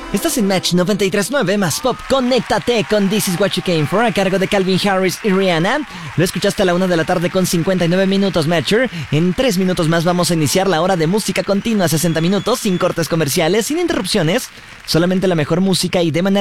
Estás en Match 93.9 más pop. Conéctate con This Is What You Came For a cargo de Calvin Harris y Rihanna. Lo escuchaste a la 1 de la tarde con 59 minutos, Matcher. En 3 minutos más vamos a iniciar la hora de música continua, 60 minutos, sin cortes comerciales, sin interrupciones. Solamente la mejor música y de manera